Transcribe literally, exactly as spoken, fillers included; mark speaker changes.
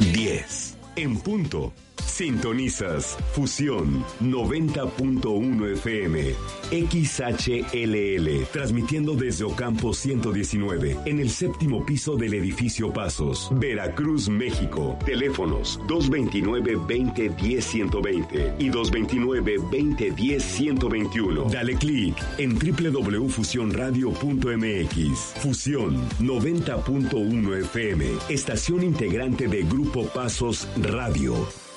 Speaker 1: diez. En punto. Sintonizas Fusión noventa punto uno F M, X H L L, transmitiendo desde Ocampo ciento diecinueve, en el séptimo piso del edificio Pasos, Veracruz, México. Teléfonos dos veintinueve, veinte, diez, ciento veinte y dos veintinueve, veinte, diez, ciento veintiuno. Dale clic en doble u doble u doble u punto fusión radio punto m x. Fusión noventa punto uno F M, estación integrante de Grupo Pasos Radio.